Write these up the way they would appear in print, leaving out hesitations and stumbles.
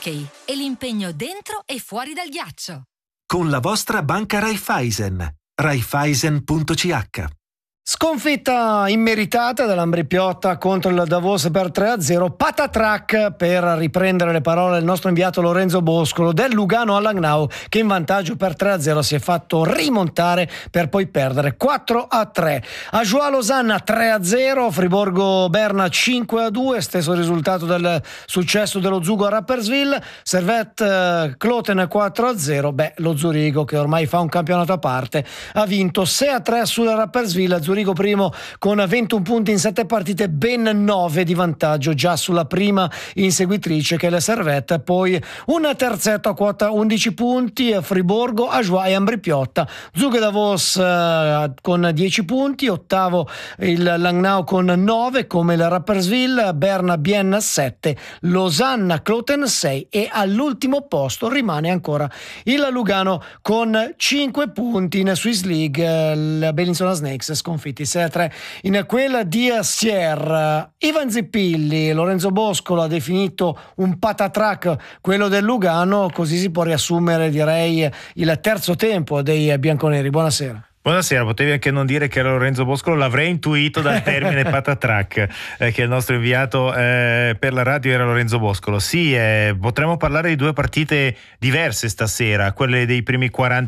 hockey e l'impegno dentro e fuori dal ghiaccio. Con la vostra banca Raiffeisen. Raiffeisen.ch. Sconfitta immeritata dell'Ambri Piotta contro il Davos per 3-0. Patatrac, per riprendere le parole del nostro inviato Lorenzo Boscolo, del Lugano a Langnau, che in vantaggio per 3-0 si è fatto rimontare per poi perdere 4-3. Ajoie Losanna 3-0, Friburgo Berna 5-2, stesso risultato del successo dello Zugo a Rapperswil. Servette Kloten 4-0. Lo Zurigo, che ormai fa un campionato a parte, ha vinto 6-3 sulla Rapperswil. Zurigo primo con 21 punti in 7 partite, ben 9 di vantaggio già sulla prima inseguitrice che è la Servette. Poi un terzetto a quota 11 punti, Friburgo, Ajoie e Ambri Piotta. Zug e Davos con 10 punti, ottavo il Langnau con 9 come il Rapperswil, Berna Bienne 7, Losanna Kloten 6 e all'ultimo posto rimane ancora il Lugano con 5 punti in Swiss League. Il Bellinzona Snakes sconfitti 6-3 in quella di Sierre. Ivan Zippilli, Lorenzo Boscolo ha definito un patatrac quello del Lugano, così si può riassumere, direi, il terzo tempo dei bianconeri. Buonasera. Buonasera, potevi anche non dire che era Lorenzo Boscolo, l'avrei intuito dal termine patatrac, che il nostro inviato per la radio era Lorenzo Boscolo. Sì, potremmo parlare di due partite diverse stasera, quelle dei primi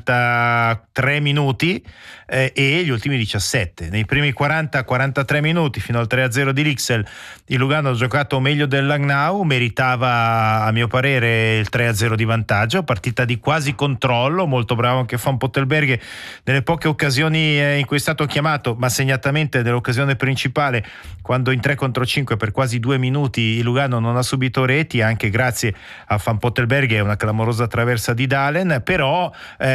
43 minuti e gli ultimi 17. Nei primi 40-43 minuti fino al 3-0 di Lixel il Lugano ha giocato meglio del Langnau, meritava a mio parere il 3-0 di vantaggio, partita di quasi controllo, molto bravo anche Van Pottelberghe nelle poche occasioni in cui è stato chiamato, ma segnatamente nell'occasione principale, quando in 3 contro 5 per quasi 2 minuti il Lugano non ha subito reti, anche grazie a Van Pottelberghe e una clamorosa traversa di Dahlen. Però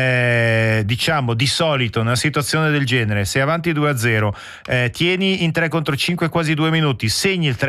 diciamo di solito in una situazione del genere, sei avanti 2-0, tieni in 3 contro 5 quasi 2 minuti, segni il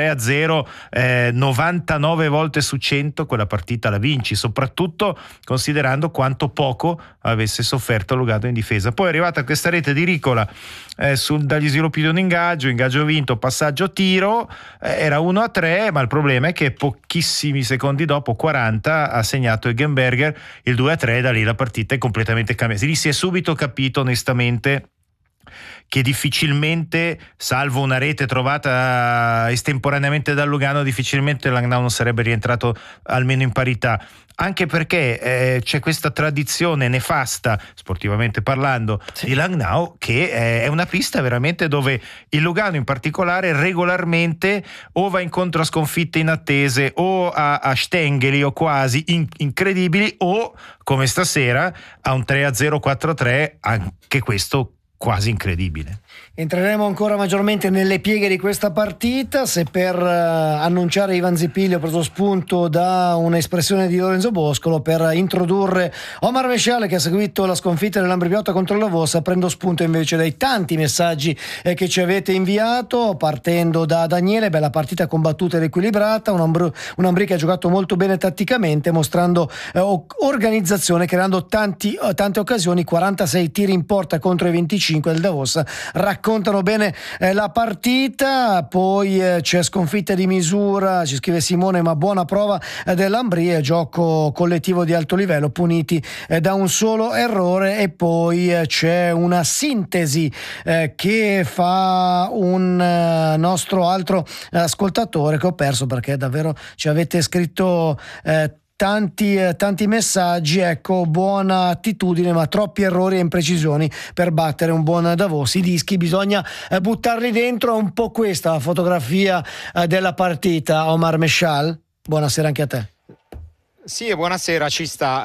3-0, 99 volte su 100 quella partita la vinci, soprattutto considerando quanto poco avesse sofferto Lugano in difesa. Poi è arrivata questa rete di Ricola dagli sviluppi di un ingaggio vinto, passaggio tiro, era 1-3, ma il problema è che pochissimi secondi dopo, 40, ha segnato Eggenberger il 2-3, da lì la partita è completamente cambiata. Lì si è subito capito onestamente che difficilmente, salvo una rete trovata estemporaneamente dal Lugano, difficilmente Langnau non sarebbe rientrato almeno in parità, anche perché c'è questa tradizione nefasta, sportivamente parlando, sì, di Langnau, che è una pista veramente dove il Lugano in particolare regolarmente o va incontro a sconfitte inattese o a stengeli o quasi incredibili, o come stasera a un 3-0, 4-3, anche questo quasi incredibile. Entreremo ancora maggiormente nelle pieghe di questa partita. Se per annunciare Ivan Zippilli ho preso spunto da un'espressione di Lorenzo Boscolo, per introdurre Omar Mesciale che ha seguito la sconfitta dell'Ambri Piotta contro la Vossa, prendo spunto invece dai tanti messaggi che ci avete inviato, partendo da Daniele. Bella partita combattuta ed equilibrata, un Ambri che ha giocato molto bene tatticamente, mostrando organizzazione, creando tante occasioni, 46 tiri in porta contro i 25 del Davos raccontano bene la partita. Poi c'è sconfitta di misura, ci scrive Simone, ma buona prova dell'Ambri, gioco collettivo di alto livello, puniti da un solo errore. E poi c'è una sintesi che fa un nostro altro ascoltatore, che ho perso perché davvero ci avete scritto tanti messaggi. Ecco, buona attitudine ma troppi errori e imprecisioni per battere un buon Davos. I dischi bisogna buttarli dentro. È un po' questa la fotografia della partita. Omar Mescial, buonasera anche a te. Sì, buonasera, ci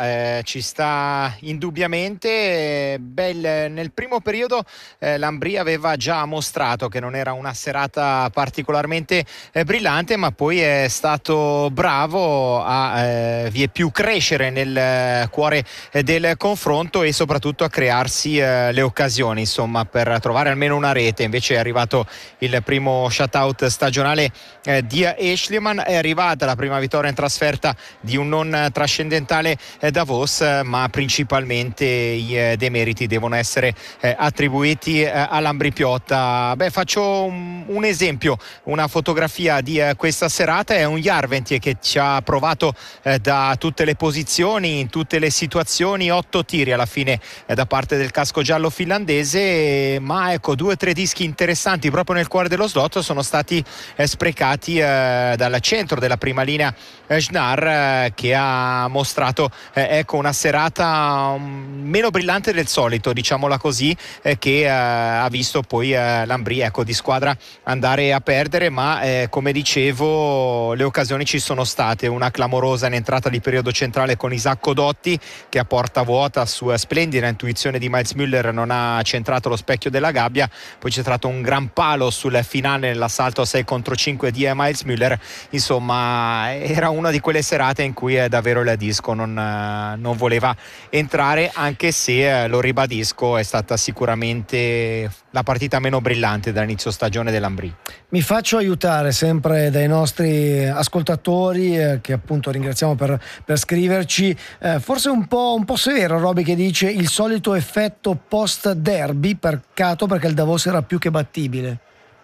sta indubbiamente. Nel primo periodo l'Ambri aveva già mostrato che non era una serata particolarmente brillante, ma poi è stato bravo a vie più crescere nel cuore del confronto e soprattutto a crearsi le occasioni, insomma, per trovare almeno una rete. Invece è arrivato il primo shutout stagionale di Eschliman, è arrivata la prima vittoria in trasferta di un non non trascendentale Davos, ma principalmente i demeriti devono essere attribuiti all'Ambri Piotta. Faccio un esempio, una fotografia di questa serata, è un Järventie che ci ha provato da tutte le posizioni, in tutte le situazioni, 8 tiri alla fine da parte del casco giallo finlandese, ma ecco 2 o 3 dischi interessanti proprio nel cuore dello slot sono stati sprecati dal centro della prima linea Schnarr, che ha mostrato ecco una serata meno brillante del solito, diciamola così, che ha visto poi l'Ambri di squadra andare a perdere, ma come dicevo le occasioni ci sono state. Una clamorosa in entrata di periodo centrale con Isacco Dotti, che a porta vuota su splendida intuizione di Miles Müller non ha centrato lo specchio della gabbia. Poi c'è stato un gran palo sul finale nell'assalto a 6 contro 5 di Miles Müller. Insomma, era una di quelle serate in cui davvero il disco non voleva entrare, anche se lo ribadisco, è stata sicuramente la partita meno brillante dall'inizio stagione dell'Ambri. Mi faccio aiutare sempre dai nostri ascoltatori, che appunto ringraziamo per scriverci. Forse un po' severo Roby, che dice il solito effetto post derby, peccato perché il Davos era più che battibile.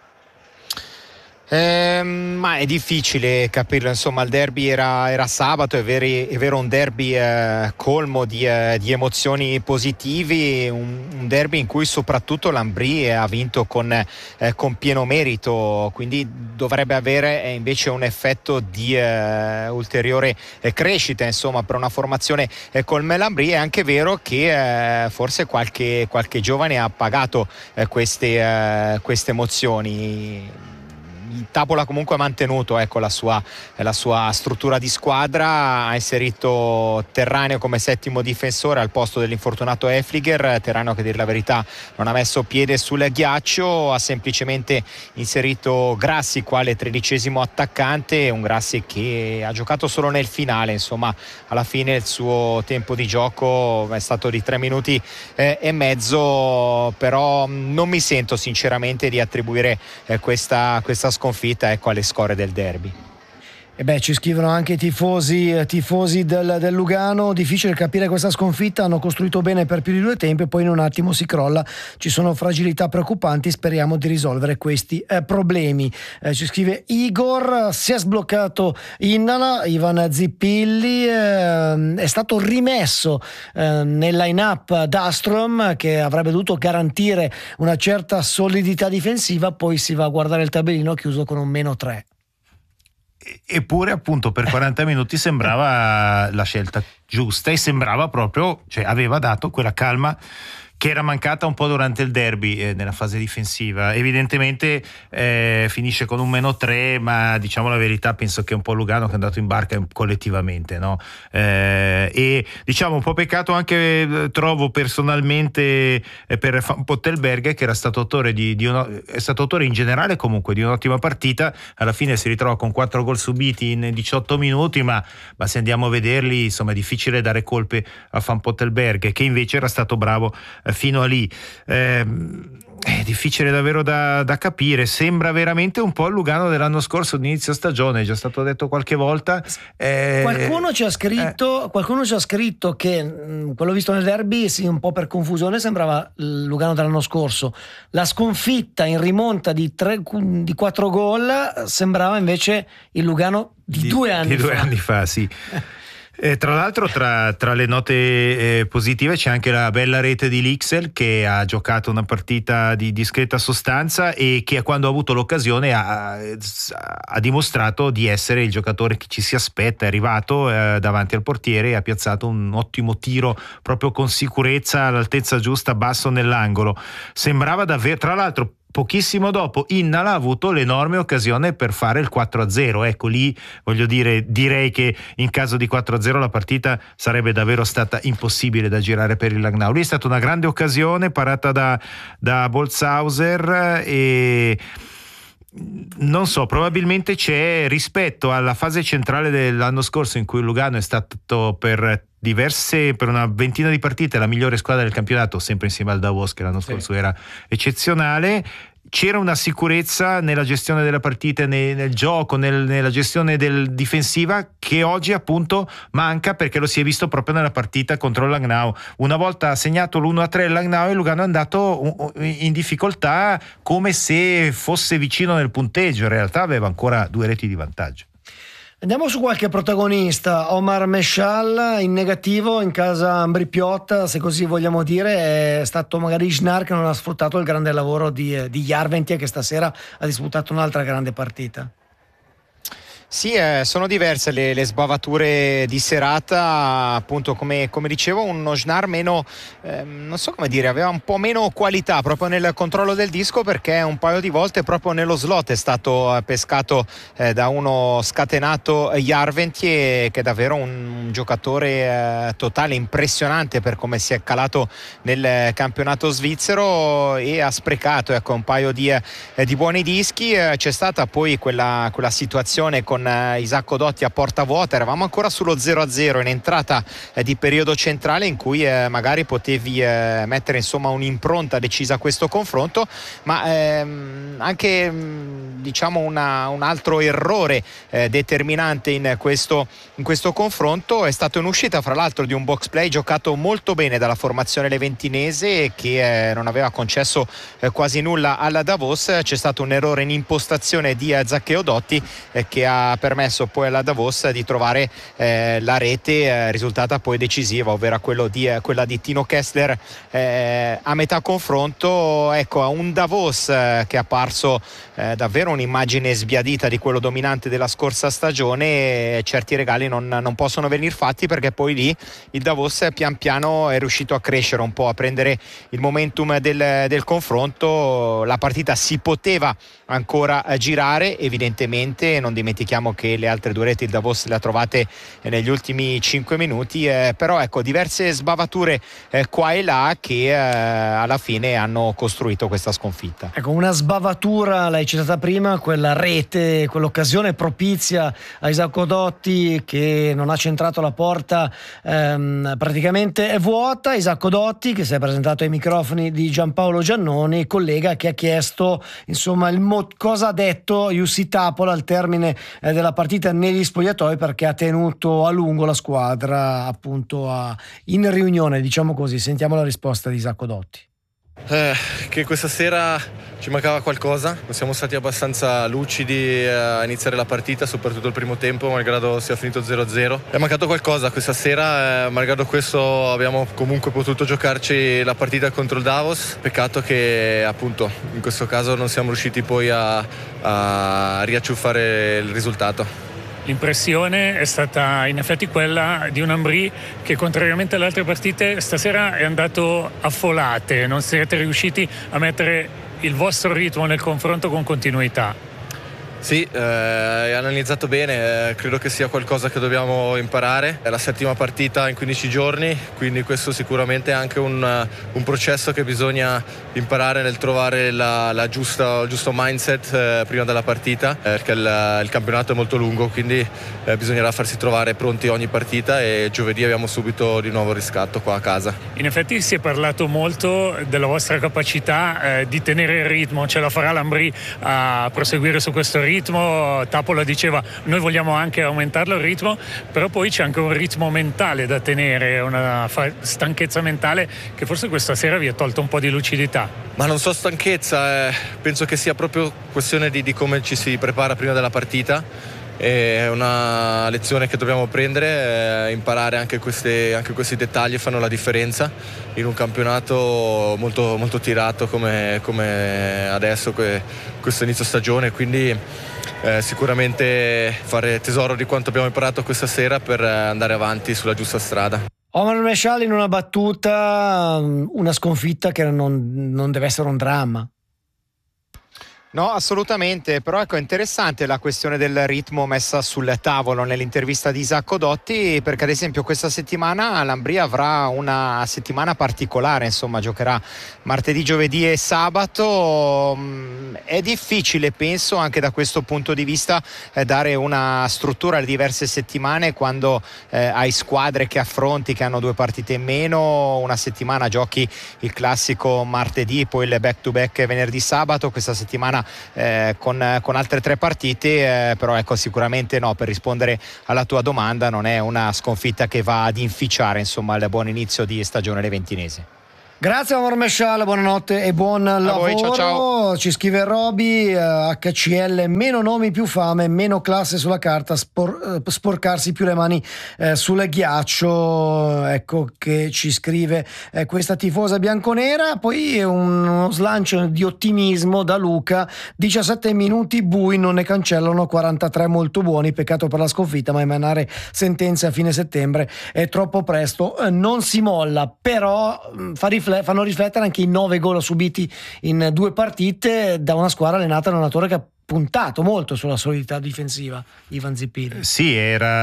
Ma è difficile capirlo, insomma il derby era sabato, è vero un derby colmo di emozioni positivi, un derby in cui soprattutto l'Ambri ha vinto con pieno merito, quindi dovrebbe avere invece un effetto di ulteriore crescita, insomma, per una formazione come l'Ambri. È anche vero che forse qualche giovane ha pagato queste emozioni. Tapola comunque ha mantenuto la sua struttura di squadra, ha inserito Terraneo come settimo difensore al posto dell'infortunato Efliger. Terraneo, che a dir la verità non ha messo piede sul ghiaccio, ha semplicemente inserito Grassi quale 13° attaccante, un Grassi che ha giocato solo nel finale, insomma alla fine il suo tempo di gioco è stato di 3 minuti e mezzo, però non mi sento sinceramente di attribuire questa sconfitta alle score del derby. E ci scrivono anche i tifosi del Lugano: difficile capire questa sconfitta, hanno costruito bene per più di 2 tempi e poi in un attimo si crolla, ci sono fragilità preoccupanti, speriamo di risolvere questi problemi. Ci scrive Igor: si è sbloccato Innala, Ivan Zippilli è stato rimesso nel line-up Dastrom, che avrebbe dovuto garantire una certa solidità difensiva, poi si va a guardare il tabellino chiuso con un -3. Eppure appunto per 40 minuti sembrava la scelta giusta e sembrava proprio, cioè aveva dato quella calma che era mancata un po' durante il derby nella fase difensiva. Evidentemente finisce con un -3, ma diciamo la verità, penso che è un po' Lugano che è andato in barca collettivamente, no? E diciamo un po' peccato anche, trovo personalmente, per Van Pottelberg, che era stato autore è stato autore in generale comunque di un'ottima partita. Alla fine si ritrova con 4 gol subiti in 18 minuti, ma se andiamo a vederli, insomma è difficile dare colpe a Van Pottelberg, che invece era stato bravo fino a lì. È difficile davvero da capire, sembra veramente un po' il Lugano dell'anno scorso d'inizio stagione, è già stato detto qualche volta. Qualcuno ci ha scritto che quello visto nel derby, sì, un po' per confusione, sembrava il Lugano dell'anno scorso. La sconfitta in rimonta di 4 gol sembrava invece il Lugano di 2 anni fa, sì. Tra l'altro tra le note positive c'è anche la bella rete di Lixel, che ha giocato una partita di discreta sostanza e che quando ha avuto l'occasione ha dimostrato di essere il giocatore che ci si aspetta. È arrivato davanti al portiere e ha piazzato un ottimo tiro proprio con sicurezza all'altezza giusta, basso nell'angolo. Sembrava davvero, tra l'altro pochissimo dopo Innala ha avuto l'enorme occasione per fare il 4-0. Ecco, lì direi che in caso di 4-0 la partita sarebbe davvero stata impossibile da girare per il Langnau. Lì è stata una grande occasione parata da Bolzhauser e non so, probabilmente c'è, rispetto alla fase centrale dell'anno scorso in cui il Lugano è stato per una ventina di partite la migliore squadra del campionato, sempre insieme al Davos che l'anno scorso era eccezionale, c'era una sicurezza nella gestione della partita, nel gioco, nella gestione difensiva, che oggi appunto manca, perché lo si è visto proprio nella partita contro il Langnau. Una volta segnato l'1-3 il Langnau, e Lugano è andato in difficoltà come se fosse vicino nel punteggio, in realtà aveva ancora 2 reti di vantaggio. Andiamo su qualche protagonista. Omar Meshal in negativo in casa Ambri Piotta, se così vogliamo dire, è stato magari Isnar, che non ha sfruttato il grande lavoro di Järventie, che stasera ha disputato un'altra grande partita. Sì, sono diverse le sbavature di serata, appunto come dicevo, un Ojnar meno, non so come dire, aveva un po' meno qualità proprio nel controllo del disco, perché un paio di volte proprio nello slot è stato pescato da uno scatenato Järventie, che è davvero un giocatore totale, impressionante per come si è calato nel campionato svizzero, e ha sprecato un paio di buoni dischi. C'è stata poi quella situazione con Isacco Dotti a porta vuota, eravamo ancora sullo 0-0 in entrata di periodo centrale, in cui magari potevi mettere insomma un'impronta decisa a questo confronto, ma anche diciamo un altro errore determinante in questo confronto è stato in uscita, fra l'altro, di un box play giocato molto bene dalla formazione leventinese, che non aveva concesso quasi nulla alla Davos. C'è stato un errore in impostazione di Zaccheo Dotti che ha permesso poi alla Davos di trovare la rete risultata poi decisiva, ovvero quella di Tino Kessler a metà confronto. Ecco, a un Davos che è apparso davvero un'immagine sbiadita di quello dominante della scorsa stagione. Certi regali non possono venir fatti, perché poi lì il Davos pian piano è riuscito a crescere un po', a prendere il momentum del confronto. La partita si poteva ancora girare, evidentemente. Non dimentichiamo che le altre 2 reti il Davos le ha trovate negli ultimi 5 minuti, però ecco, diverse sbavature qua e là che alla fine hanno costruito questa sconfitta. Ecco, una sbavatura l'hai citata prima, quella rete, quell'occasione propizia a Isacco Dotti, che non ha centrato la porta, praticamente è vuota. Isacco Dotti, che si è presentato ai microfoni di Giampaolo Giannoni, collega che ha chiesto insomma cosa ha detto Jussi Tapola al termine della partita negli spogliatoi, perché ha tenuto a lungo la squadra appunto in riunione, diciamo così. Sentiamo la risposta di Isacco Dotti. Che questa sera ci mancava qualcosa, non siamo stati abbastanza lucidi a iniziare la partita, soprattutto il primo tempo, malgrado sia finito 0-0. È mancato qualcosa questa sera, malgrado questo abbiamo comunque potuto giocarci la partita contro il Davos. Peccato che appunto in questo caso non siamo riusciti poi a riacciuffare il risultato. L'impressione è stata in effetti quella di un Ambri che, contrariamente alle altre partite, stasera è andato a folate, non siete riusciti a mettere il vostro ritmo nel confronto con continuità. Sì, hai analizzato bene, credo che sia qualcosa che dobbiamo imparare. È la 7ª partita in 15 giorni, quindi questo sicuramente è anche un processo che bisogna imparare nel trovare il giusto mindset prima della partita, perché il campionato è molto lungo, quindi bisognerà farsi trovare pronti ogni partita, e giovedì abbiamo subito di nuovo riscatto qua a casa. In effetti si è parlato molto della vostra capacità di tenere il ritmo. Ce la farà l'Ambri a proseguire su questo ritmo? Tapola diceva noi vogliamo anche aumentarlo il ritmo, però poi c'è anche un ritmo mentale da tenere, una stanchezza mentale che forse questa sera vi ha tolto un po' di lucidità. Ma non so stanchezza, penso che sia proprio questione di come ci si prepara prima della partita. È una lezione che dobbiamo prendere, imparare anche questi dettagli fanno la differenza in un campionato molto, molto tirato come adesso, questo inizio stagione, quindi sicuramente fare tesoro di quanto abbiamo imparato questa sera per andare avanti sulla giusta strada. Omar Meshal in una battuta, una sconfitta che non deve essere un dramma. No, assolutamente, però ecco, è interessante la questione del ritmo messa sul tavolo nell'intervista di Isacco Dotti, perché ad esempio questa settimana l'Ambria avrà una settimana particolare, insomma giocherà martedì, giovedì e sabato. È difficile, penso, anche da questo punto di vista dare una struttura alle diverse settimane quando hai squadre che affronti, che hanno 2 partite in meno. Una settimana giochi il classico martedì, poi il back to back venerdì sabato, questa settimana con altre 3 partite, però ecco, sicuramente no, per rispondere alla tua domanda, non è una sconfitta che va ad inficiare insomma il buon inizio di stagione leventinese. Grazie Omar Mescial, buonanotte e buon lavoro. Voi, ciao, ciao. Ci scrive Roby, HCL, meno nomi più fame, meno classe sulla carta, sporcarsi più le mani sul ghiaccio, ecco che ci scrive questa tifosa bianconera. Poi uno slancio di ottimismo da Luca: 17 minuti bui, non ne cancellano 43 molto buoni, peccato per la sconfitta, ma emanare sentenze a fine settembre è troppo presto. Non si molla, però fanno riflettere anche i 9 gol subiti in 2 partite da una squadra allenata da un allenatore che ha puntato molto sulla solidità difensiva, Ivan Zippilli. Sì,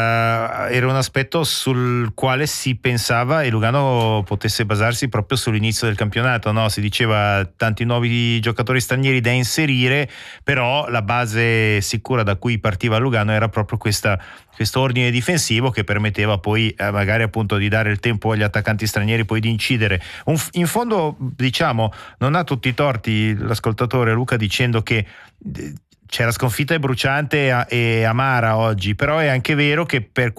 era un aspetto sul quale si pensava e Lugano potesse basarsi proprio sull'inizio del campionato, no? Si diceva tanti nuovi giocatori stranieri da inserire, però la base sicura da cui partiva Lugano era proprio questo ordine difensivo che permetteva poi magari appunto di dare il tempo agli attaccanti stranieri poi di incidere. In fondo, diciamo, non ha tutti i torti l'ascoltatore Luca dicendo che c'è la sconfitta è bruciante e amara oggi, però è anche vero che per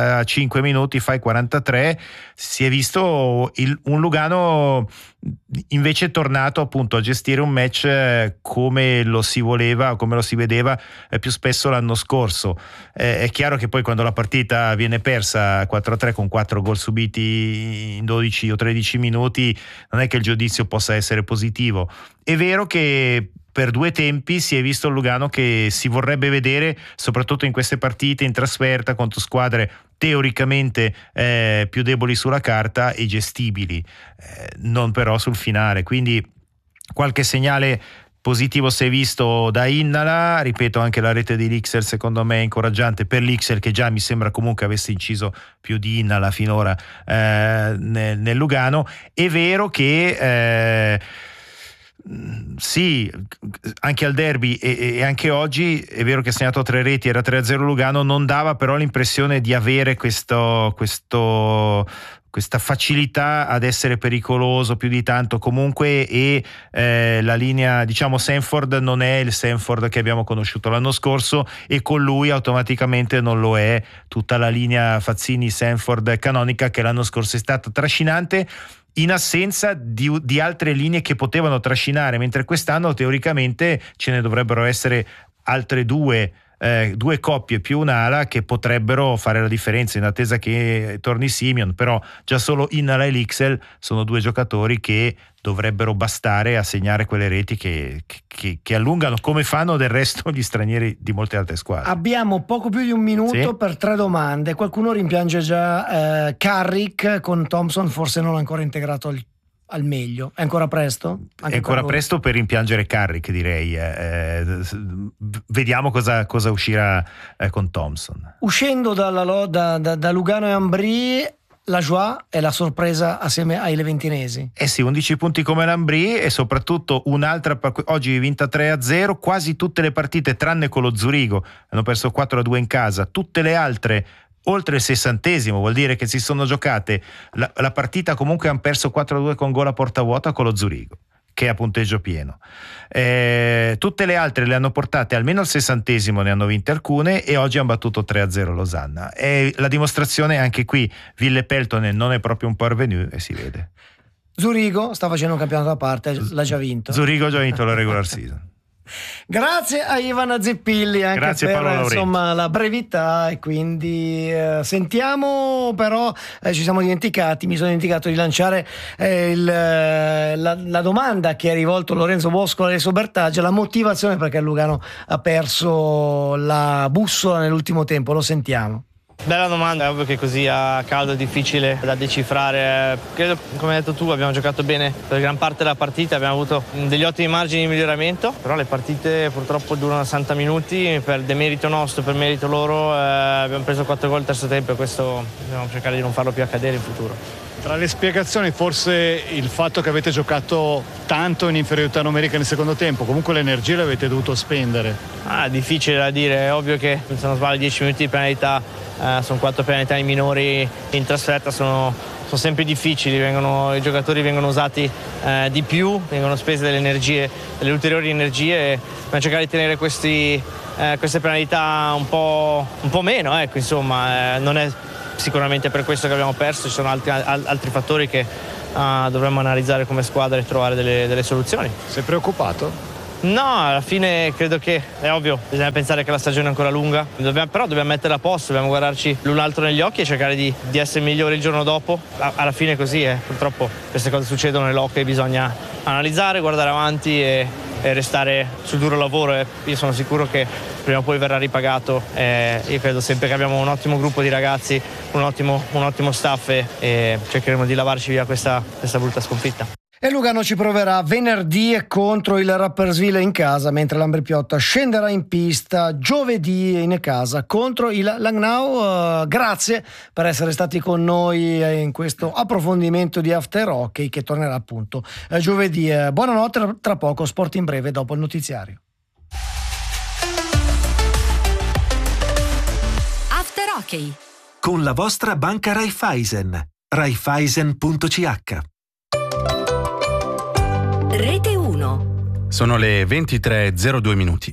45 minuti, fai 43, si è visto un Lugano invece tornato appunto a gestire un match come lo si voleva, come lo si vedeva più spesso l'anno scorso. È chiaro che poi quando la partita viene persa 4-3 con 4 gol subiti in 12 o 13 minuti, non è che il giudizio possa essere positivo. È vero che per 2 tempi si è visto il Lugano che si vorrebbe vedere soprattutto in queste partite in trasferta contro squadre teoricamente più deboli sulla carta e gestibili, non però sul finale, quindi qualche segnale positivo si è visto da Innala. Ripeto, anche la rete di Lixer secondo me è incoraggiante per Lixer, che già mi sembra comunque avesse inciso più di Innala finora nel Lugano. È vero che sì, anche al derby e anche oggi è vero che ha segnato 3 reti, era 3-0 Lugano, non dava però l'impressione di avere questa facilità ad essere pericoloso più di tanto comunque, e la linea, diciamo, Sanford non è il Sanford che abbiamo conosciuto l'anno scorso, e con lui automaticamente non lo è tutta la linea Fazzini, Sanford, Canonica, che l'anno scorso è stata trascinante in assenza di altre linee che potevano trascinare, mentre quest'anno teoricamente ce ne dovrebbero essere altre 2 coppie più un'ala che potrebbero fare la differenza, in attesa che torni Simeon. Però già solo Innala e Lixel sono 2 giocatori che dovrebbero bastare a segnare quelle reti che allungano, come fanno del resto gli stranieri di molte altre squadre. Abbiamo poco più di un minuto per 3 domande. Qualcuno rimpiange già Carrick con Thompson forse non ancora integrato al meglio. È ancora presto? Anche è ancora presto per rimpiangere Carrick, direi. Vediamo cosa uscirà con Thompson. Uscendo da Lugano e Ambri, la Joie è la sorpresa assieme ai leventinesi. Sì, 11 punti come l'Ambri, e soprattutto un'altra, oggi vinta 3-0, quasi tutte le partite tranne con lo Zurigo hanno perso 4-2 in casa, tutte le altre oltre il 60°, vuol dire che si sono giocate la partita, comunque hanno perso 4-2 con gol a porta vuota con lo Zurigo, che è a punteggio pieno. Tutte le altre le hanno portate almeno al 60°, ne hanno vinte alcune, e oggi hanno battuto 3-0 Losanna. E la dimostrazione anche qui, Ville Peltonen non è proprio un parvenu, e si vede. Zurigo sta facendo un campionato a parte, l'ha già vinto. Zurigo ha già vinto la regular season. Grazie a Ivan Zippilli anche Grazie, per insomma la brevità, e quindi sentiamo, però mi sono dimenticato di lanciare la domanda che ha rivolto Lorenzo Bosco e Sobertaggia, la motivazione perché il Lugano ha perso la bussola nell'ultimo tempo. Lo sentiamo. Bella domanda, è ovvio che così a caldo è difficile da decifrare. Credo, come hai detto tu, abbiamo giocato bene per gran parte della partita, abbiamo avuto degli ottimi margini di miglioramento, però le partite purtroppo durano 60 minuti, per demerito nostro, per merito loro, abbiamo preso 4 gol al terzo tempo e questo dobbiamo cercare di non farlo più accadere in futuro. Tra le spiegazioni forse il fatto che avete giocato tanto in inferiorità numerica nel secondo tempo, comunque l'energia l'avete dovuto spendere. Difficile da dire, è ovvio che se non sbaglio 10 minuti di penalità, sono 4 penalità ai minori in trasferta, sono sempre difficili, i giocatori vengono usati di più, vengono spese delle ulteriori energie e dobbiamo cercare di tenere queste penalità un po' meno, ecco, insomma, non è sicuramente per questo che abbiamo perso, ci sono altri fattori che dovremmo analizzare come squadra e trovare delle soluzioni. Sei preoccupato? No, alla fine credo che è ovvio, bisogna pensare che la stagione è ancora lunga, però dobbiamo mettere a posto, dobbiamo guardarci l'un l'altro negli occhi e cercare di essere migliori il giorno dopo. Alla fine è così, purtroppo queste cose succedono nell'hockey, bisogna analizzare, guardare avanti e restare sul duro lavoro. Io sono sicuro che prima o poi verrà ripagato. Io credo sempre che abbiamo un ottimo gruppo di ragazzi, un ottimo staff e cercheremo di lavarci via questa brutta sconfitta. E Lugano ci proverà venerdì contro il Rapperswil in casa, mentre l'Ambri Piotta scenderà in pista giovedì in casa contro il Langnau. Grazie per essere stati con noi in questo approfondimento di After Hockey che tornerà appunto giovedì. Buonanotte, tra poco Sport in breve dopo il notiziario. After Hockey con la vostra banca Raiffeisen. Raiffeisen.ch. Rete 1. Sono le 23:02 minuti.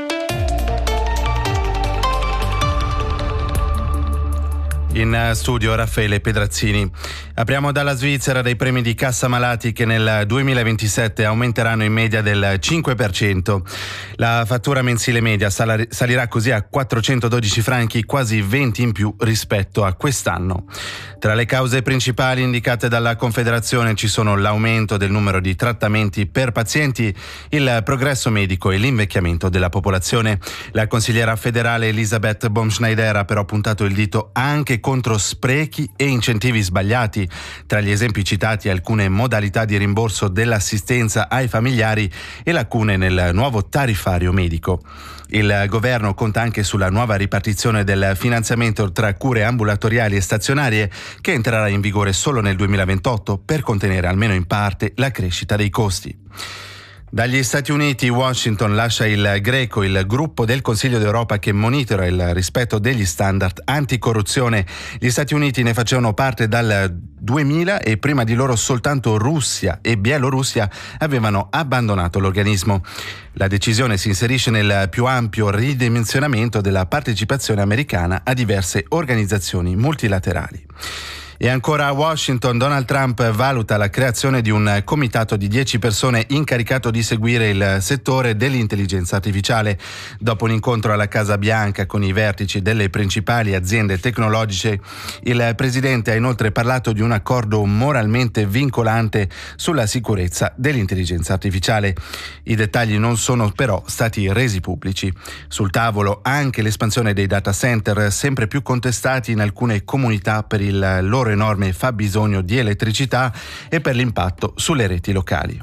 In studio Raffaele Pedrazzini. Apriamo dalla Svizzera, dai premi di cassa malati che nel 2027 aumenteranno in media del 5%. La fattura mensile media salirà così a 412 franchi, quasi 20 in più rispetto a quest'anno. Tra le cause principali indicate dalla Confederazione ci sono l'aumento del numero di trattamenti per pazienti, il progresso medico e l'invecchiamento della popolazione. La consigliera federale Elisabeth Baumschneider ha però puntato il dito anche contro sprechi e incentivi sbagliati. Tra gli esempi citati alcune modalità di rimborso dell'assistenza ai familiari e lacune nel nuovo tariffario medico. Il governo conta anche sulla nuova ripartizione del finanziamento tra cure ambulatoriali e stazionarie che entrerà in vigore solo nel 2028 per contenere almeno in parte la crescita dei costi. Dagli Stati Uniti, Washington lascia il GRECO, il gruppo del Consiglio d'Europa che monitora il rispetto degli standard anticorruzione. Gli Stati Uniti ne facevano parte dal 2000 e prima di loro soltanto Russia e Bielorussia avevano abbandonato l'organismo. La decisione si inserisce nel più ampio ridimensionamento della partecipazione americana a diverse organizzazioni multilaterali. E ancora a Washington, Donald Trump valuta la creazione di un comitato di 10 persone incaricato di seguire il settore dell'intelligenza artificiale. Dopo un incontro alla Casa Bianca con i vertici delle principali aziende tecnologiche, il presidente ha inoltre parlato di un accordo moralmente vincolante sulla sicurezza dell'intelligenza artificiale. I dettagli non sono però stati resi pubblici. Sul tavolo anche l'espansione dei data center, sempre più contestati in alcune comunità per il loro enorme fabbisogno di elettricità e per l'impatto sulle reti locali.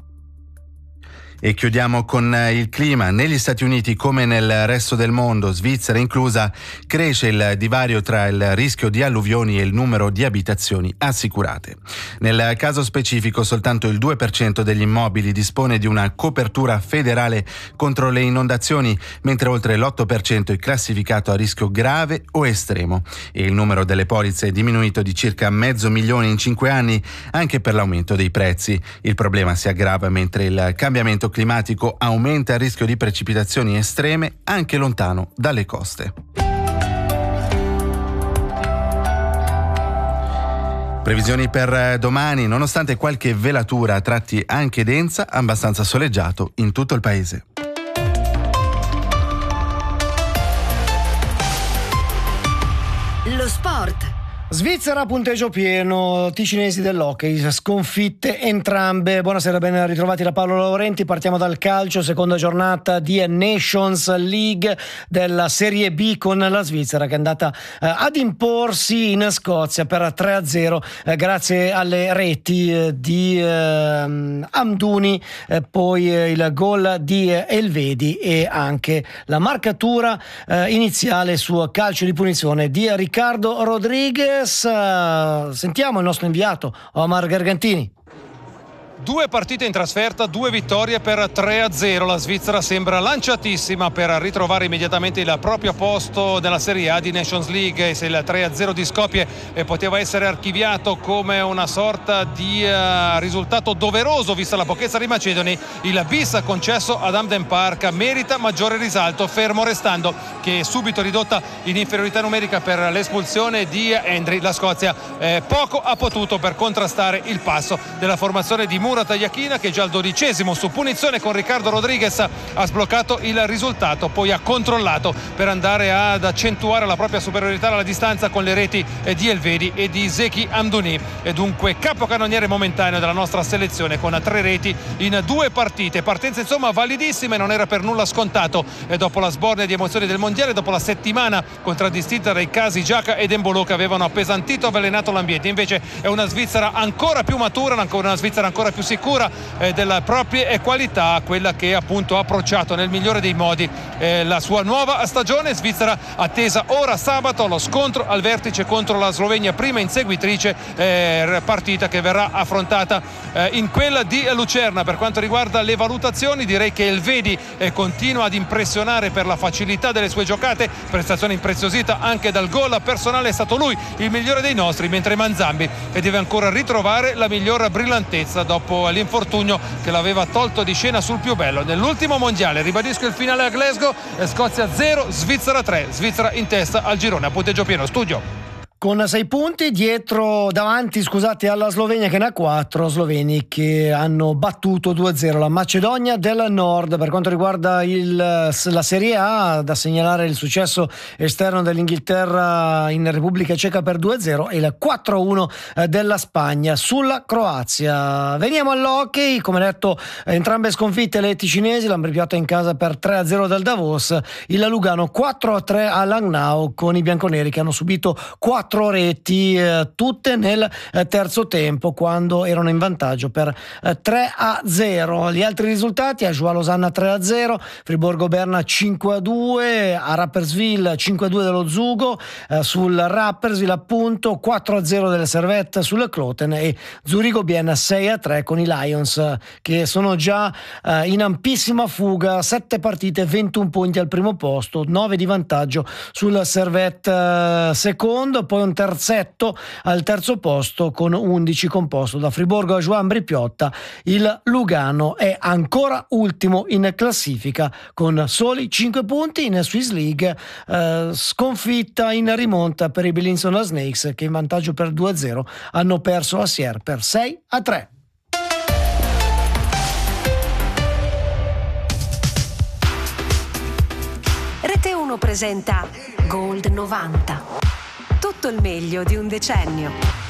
E chiudiamo con il clima. Negli Stati Uniti, come nel resto del mondo, Svizzera inclusa, cresce il divario tra il rischio di alluvioni e il numero di abitazioni assicurate. Nel caso specifico, soltanto il 2% degli immobili dispone di una copertura federale contro le inondazioni, mentre oltre l'8% è classificato a rischio grave o estremo. E il numero delle polizze è diminuito di circa 500.000 in 5 anni, anche per l'aumento dei prezzi. Il problema si aggrava mentre il cambiamento climatico aumenta il rischio di precipitazioni estreme anche lontano dalle coste. Previsioni per domani: nonostante qualche velatura a tratti anche densa, abbastanza soleggiato in tutto il paese. Lo sport Svizzera punteggio pieno, ticinesi dell'hockey, sconfitte entrambe. Buonasera, ben ritrovati da Paolo Laurenti. Partiamo dal calcio, seconda giornata di Nations League della Serie B con la Svizzera che è andata ad imporsi in Scozia per 3-0 grazie alle reti di Amdouni, poi il gol di Elvedi e anche la marcatura iniziale su calcio di punizione di Riccardo Rodriguez. Sentiamo il nostro inviato Omar Gargantini. 2 partite in trasferta, 2 vittorie per 3-0. La Svizzera sembra lanciatissima per ritrovare immediatamente il proprio posto nella Serie A di Nations League. E se il 3-0 di Skopje poteva essere archiviato come una sorta di risultato doveroso vista la pochezza dei macedoni, il bis concesso ad Hamden Park merita maggiore risalto, fermo restando che è subito ridotta in inferiorità numerica per l'espulsione di Hendry. La Scozia poco ha potuto per contrastare il passo della formazione di Murat Yakin, che già al 12° su punizione con Riccardo Rodriguez ha sbloccato il risultato, poi ha controllato per andare ad accentuare la propria superiorità alla distanza con le reti di Elvedi e di Zeki Amdouni, e dunque capocannoniere momentaneo della nostra selezione con 3 reti in 2 partite. Partenza insomma validissima e non era per nulla scontato dopo la sbornia di emozioni del mondiale, dopo la settimana contraddistinta dai casi Giaca ed Embolo che avevano appesantito e avvelenato l'ambiente. Invece è una Svizzera ancora più matura, una Svizzera ancora più sicura delle proprie qualità, quella che appunto ha approcciato nel migliore dei modi la sua nuova stagione. Svizzera attesa ora sabato lo scontro al vertice contro la Slovenia, prima inseguitrice, partita che verrà affrontata in quella di Lucerna. Per quanto riguarda le valutazioni, direi che Elvedi continua ad impressionare per la facilità delle sue giocate, prestazione impreziosita anche dal gol personale, è stato lui il migliore dei nostri, mentre Manzambi deve ancora ritrovare la miglior brillantezza dopo l'infortunio che l'aveva tolto di scena sul più bello nell'ultimo mondiale. Ribadisco il finale a Glasgow: Scozia 0, Svizzera 3, Svizzera in testa al girone a punteggio pieno. Studio. Con 6 punti davanti alla Slovenia che ne ha 4, sloveni che hanno battuto 2-0 la Macedonia del Nord. Per quanto riguarda la Serie A, da segnalare il successo esterno dell'Inghilterra in Repubblica Ceca per 2-0 e il 4-1 della Spagna sulla Croazia. Veniamo all'hockey, come detto entrambe sconfitte le ticinesi, l'Ambrì-Piotta in casa per 3-0 dal Davos, il Lugano 4-3 a Langnau con i bianconeri che hanno subito 4 reti, tutte nel terzo tempo, quando erano in vantaggio per 3-0. Gli altri risultati: Ajoie Losanna 3-0, Friburgo Berna 5-2, a Rapperswil 5-2 dello Zugo, sul Rapperswil appunto 4-0 delle Servette sul Kloten, e Zurigo Bienne 6-3 con i Lions che sono già in ampissima fuga, 7 partite, 21 punti al primo posto, 9 di vantaggio sul Servette secondo, poi un terzetto al terzo posto con 11 composto da Friburgo, Ajoie, Ambrì-Piotta. Il Lugano è ancora ultimo in classifica con soli 5 punti in Swiss League, sconfitta in rimonta per i Bellinson Snakes che in vantaggio per 2-0 hanno perso a Sierre per 6-3. Rete 1 presenta Gold 90. Tutto il meglio di un decennio.